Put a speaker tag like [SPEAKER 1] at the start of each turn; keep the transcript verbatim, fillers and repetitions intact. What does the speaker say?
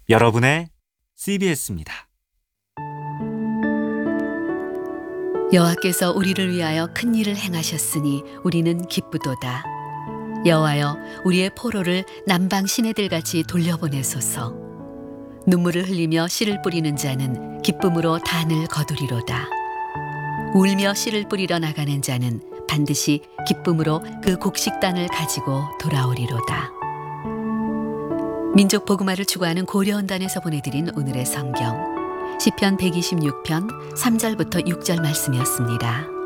[SPEAKER 1] 여러분의 씨비에스입니다.
[SPEAKER 2] 여호와께서 우리를 위하여 큰 일을 행하셨으니 우리는 기쁘도다. 여호와여, 우리의 포로를 남방 시내들같이 돌려보내소서. 눈물을 흘리며 씨를 뿌리는 자는 기쁨으로 단을 거두리로다. 울며 씨를 뿌리러 나가는 자는 반드시 기쁨으로 그 곡식단을 가지고 돌아오리로다. 민족 복음화를 추구하는 고려원단에서 보내드린 오늘의 성경 시편 백이십육 편 삼 절부터 육 절 말씀이었습니다.